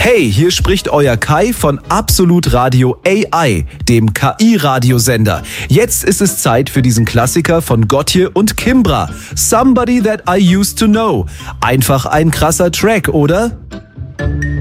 Hey, hier spricht euer Kai von Absolut Radio AI, dem KI-Radiosender. Jetzt ist es Zeit für diesen Klassiker von Gotye und Kimbra. Somebody That I Used to Know. Einfach ein krasser Track, oder?